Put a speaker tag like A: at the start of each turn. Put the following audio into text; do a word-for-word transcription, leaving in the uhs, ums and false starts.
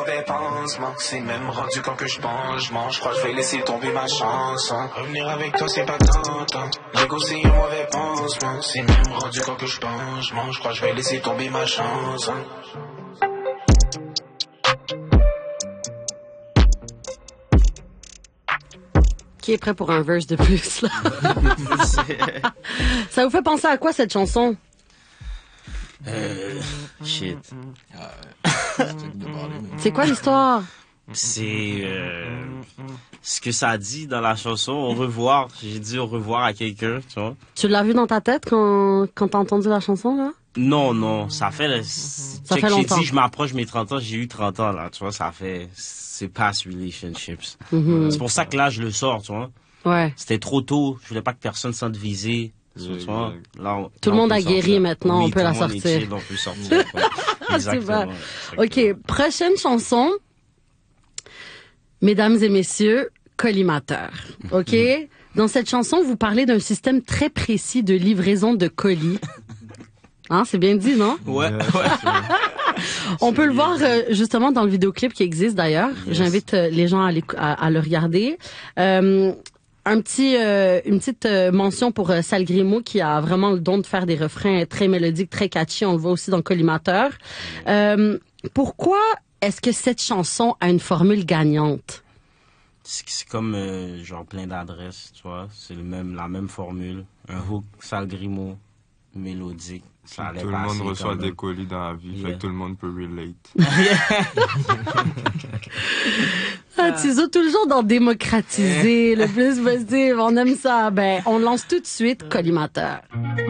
A: mauvais pansement. C'est même rendu quand que je pense, je mange. Je crois que je vais laisser tomber ma chance. Hein. Revenir avec toi, c'est pas tentant. L'ego, c'est un mauvais pansement. C'est même rendu quand que je pense, je mange. Je crois que je vais laisser tomber ma chance. Hein.
B: Qui est prêt pour un verse de plus, là? Ça vous fait penser à quoi, cette chanson?
C: Euh, shit.
B: C'est quoi l'histoire?
C: C'est euh, ce que ça dit dans la chanson. Au revoir. J'ai dit au revoir à quelqu'un, tu vois.
B: Tu l'as vu dans ta tête quand, quand t'as entendu la chanson, là?
C: Non, non. Ça fait... Ça
B: fait longtemps.
C: J'ai dit, je m'approche mes trente ans. J'ai eu trente ans, là. Tu vois, ça fait... C'est past relationships.
B: Mm-hmm.
C: C'est pour ça que là, je le sors, tu vois.
B: Ouais.
C: C'était trop tôt. Je voulais pas que personne se sente visé. Tu vois, là, on,
B: tout
C: là,
B: le monde
C: on
B: a
C: sortir.
B: guéri maintenant,
C: oui,
B: on peut la
C: tout le monde
B: sortir.
C: est chill, on peut sortir. Exactement.
B: OK, prochaine chanson. Mesdames et messieurs, collimateur. OK? Dans cette chanson, vous parlez d'un système très précis de livraison de colis. Hein, c'est bien dit, non?
C: Ouais, ouais.
B: On peut le voir euh, justement dans le vidéoclip qui existe d'ailleurs. Yes. J'invite euh, les gens à, à, à le regarder. Euh, un petit, euh, une petite euh, mention pour euh, Sal Grimaud qui a vraiment le don de faire des refrains très mélodiques, très catchy. On le voit aussi dans Collimateur. Euh, pourquoi est-ce que cette chanson a une formule gagnante?
C: C'est comme euh, genre plein d'adresses, tu vois. C'est le même, la même formule. Un hook Sal Grimaud mélodique. Ça
D: tout le monde reçoit des colis dans la vie, yeah. Fait que tout le monde peut relate.
B: Ah, Tizo, toujours dans démocratiser, le plus possible. On aime ça. Ben, on lance tout de suite Collimateur.